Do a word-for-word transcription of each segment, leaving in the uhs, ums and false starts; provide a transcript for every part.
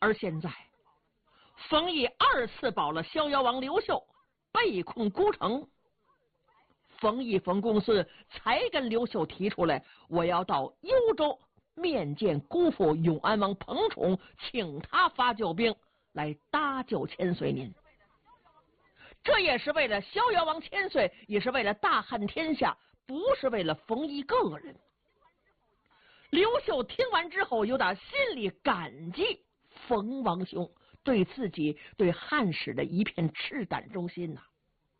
而现在冯异二次保了逍遥王刘秀，被控孤城，冯异冯公孙才跟刘秀提出来，我要到幽州面见姑父永安王彭宠，请他发救兵来搭救千岁您。这也是为了逍遥王千岁，也是为了大汉天下，不是为了冯异个人。刘秀听完之后，有点心里感激冯王兄对自己对汉室的一片赤胆忠心呐、啊。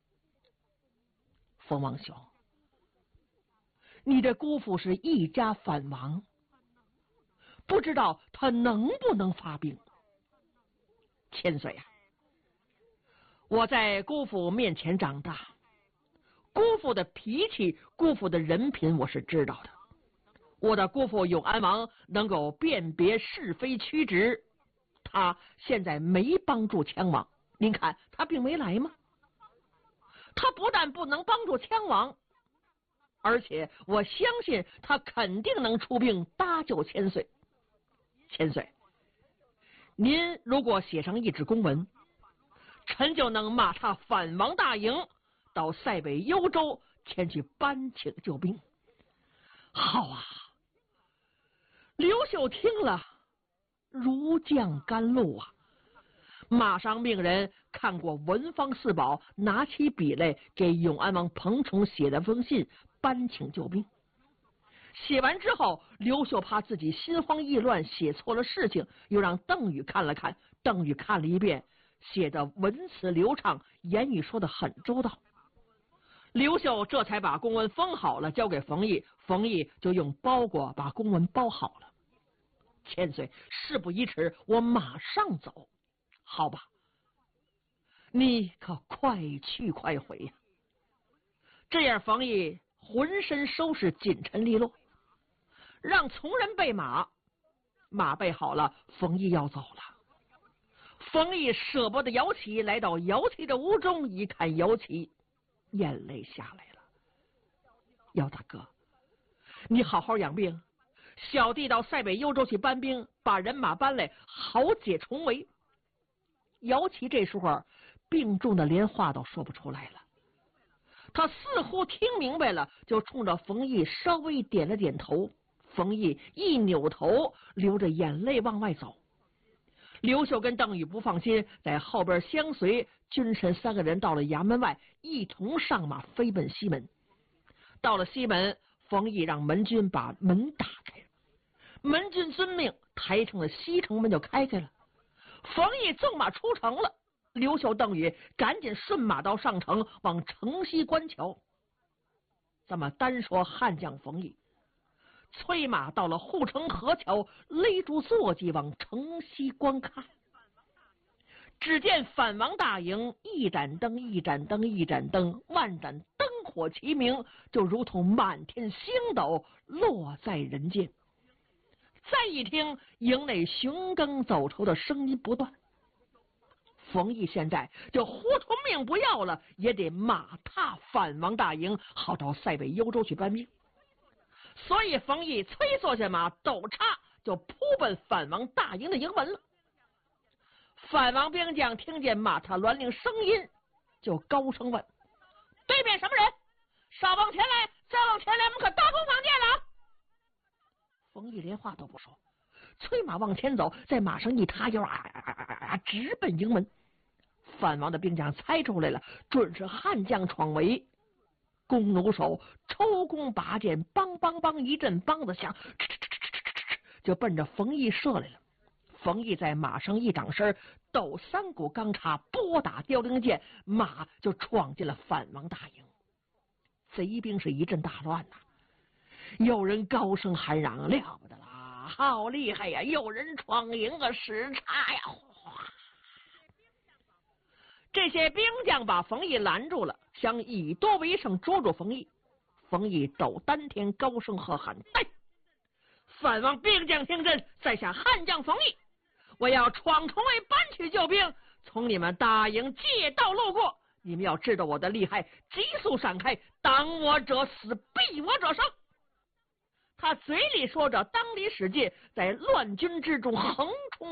冯王兄，你的姑父是一家反王，不知道他能不能发兵？千岁啊，我在姑父面前长大，姑父的脾气，姑父的人品我是知道的。我的姑父永安王能够辨别是非曲直，他现在没帮助羌王，您看他并没来吗？他不但不能帮助羌王，而且我相信他肯定能出兵搭救千岁。千岁，您如果写上一纸公文，臣就能马踏反王大营，到塞北幽州前去搬请救兵。好啊！刘秀听了如降甘露啊，马上命人看过文房四宝，拿起笔来给永安王彭宠写了封信，搬请救兵。写完之后，刘秀怕自己心慌意乱，写错了事情，又让邓禹看了看。邓禹看了一遍，写的文辞流畅，言语说的很周到。刘秀这才把公文封好了，交给冯异，冯异就用包裹把公文包好了。千岁，事不宜迟，我马上走。好吧，你可快去快回呀、啊！这样，冯异浑身收拾紧陈利落，让从人备马，马备好了，冯异要走了。冯异舍不得姚启，来到姚启的屋中，一看姚启，眼泪下来了。姚大哥，你好好养病，小弟到塞北幽州去搬兵，把人马搬来，好解重围。姚启这时候病重的连话都说不出来了，他似乎听明白了，就冲着冯异稍微点了点头。冯异一扭头，流着眼泪往外走。刘秀跟邓禹不放心，在后边相随，君臣三个人到了衙门外，一同上马飞奔西门。到了西门，冯异让门军把门打开，门军遵命，台城的西城门就开开了。冯异纵马出城了，刘秀、邓禹赶紧顺马到上城，往城西观瞧。咱们单说汉将冯异，催马到了护城河桥，勒住坐骑往城西观看。只见反王大营，一盏灯一盏灯一盏灯，万盏灯火齐明，就如同满天星斗落在人间。再一听营内熊耕走愁的声音不断，冯异现在就活出命不要了，也得马踏反王大营，好到塞北幽州去搬兵。所以冯异催坐下马，抖叉就扑奔反王大营的营门了。反王兵将听见马踏銮铃声音，就高声问：对面什么人？稍往前来，再往前来，我们可大攻防见了。冯异连话都不说，催马往前走，在马上一踏腰，啊啊啊啊，直奔营门。反王的兵将猜出来了，准是汉将闯围。弓弩手抽弓拔箭，梆梆梆一阵梆子响，就奔着冯异射来了。冯异在马上一掌身，抖三股钢叉，拨打凋零箭，马就闯进了反王大营。贼兵是一阵大乱呐、啊！有人高声喊嚷：了不得啦，好厉害呀！有人闯营啊，使差呀！哗！这些兵将把冯异拦住了，想以多为胜，捉住冯异。冯异抖丹田，高声喝喊：带！反王兵将听阵，在下汉将冯异，我要闯重围，搬去救兵，从你们大营借道路过。你们要知道我的厉害，急速闪开，挡我者死，避我者生。他嘴里说着，裆里使劲，在乱军之中横冲